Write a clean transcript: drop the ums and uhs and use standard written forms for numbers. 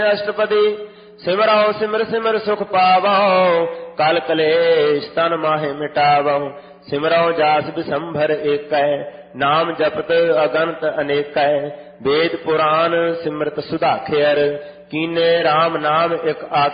अष्टपदी सिमरौ सिमर सिमर सुख पावौ कल कलेश तन माहे मिटावौ सिमरौ जास बिसंभर एकै नाम जपत अगणत अनेकै वेद पुराण सिमरत सुधा खेर कीने राम नाम एक